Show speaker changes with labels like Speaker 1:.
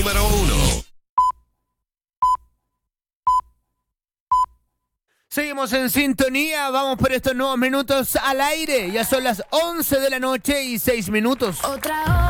Speaker 1: número 1.
Speaker 2: Seguimos en sintonía, vamos por estos nuevos minutos al aire. Ya son las 11 de la noche y 6 minutos.
Speaker 3: Otra hora.